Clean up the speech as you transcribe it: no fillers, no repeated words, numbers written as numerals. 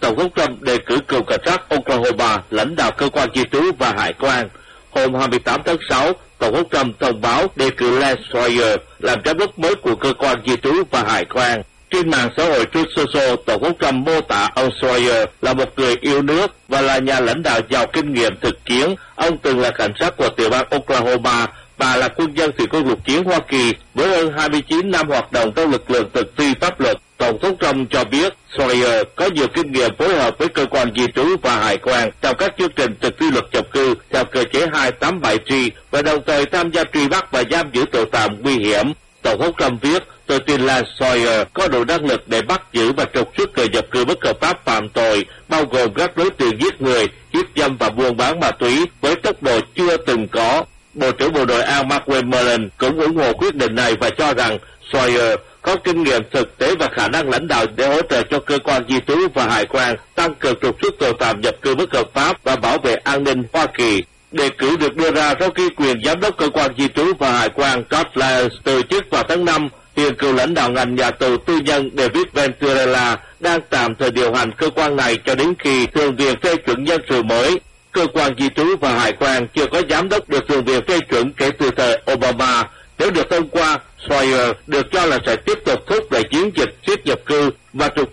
Tổng thống Trump đề cử cựu cảnh sát Oklahoma lãnh đạo cơ quan di trú và hải quan. Hôm 28 tháng 6, Tổng thống Trump thông báo đề cử Lance Sawyer làm giám đốc mới của cơ quan di trú và hải quan. Trên mạng xã hội Truth Social, Tổng thống Trump mô tả ông Sawyer là một người yêu nước và là nhà lãnh đạo giàu kinh nghiệm thực chiến. Ông từng là cảnh sát của tiểu bang Oklahoma. Bà là quân nhân thủy quân lục chiến Hoa Kỳ với hơn 29 năm hoạt động trong lực lượng thực thi pháp luật. Tổng thống Trump cho biết Sawyer có nhiều kinh nghiệm phối hợp với cơ quan di trú và hải quan trong các chương trình thực thi luật nhập cư theo cơ chế 287G và đồng thời tham gia truy bắt và giam giữ tội phạm nguy hiểm. Tổng thống Trump viết, tôi tin Lance Sawyer có đủ năng lực để bắt giữ và trục xuất người nhập cư bất hợp pháp phạm tội, bao gồm các đối tượng giết người, hiếp dâm và buôn bán ma túy với tốc độ chưa từng có. Bộ trưởng Bộ Nội an Mark Wayne cũng ủng hộ quyết định này và cho rằng Sawyer có kinh nghiệm thực tế và khả năng lãnh đạo để hỗ trợ cho cơ quan di trú và hải quan tăng cường trục xuất tội phạm nhập cư bất hợp pháp và bảo vệ an ninh Hoa Kỳ. Đề cử được đưa ra sau khi quyền giám đốc cơ quan di trú và hải quan Todd Lyons từ chức vào tháng 5. Hiện cựu lãnh đạo ngành nhà tù tư nhân David Venturella đang tạm thời điều hành cơ quan này cho đến khi Thượng viện phê chuẩn nhân sự mới. Cơ quan di trú và hải quan chưa có giám đốc được Thượng viện phê chuẩn kể từ thời Obama. Nếu được thông qua, Sawyer được cho là sẽ tiếp tục thúc đẩy chiến dịch siết nhập cư và trục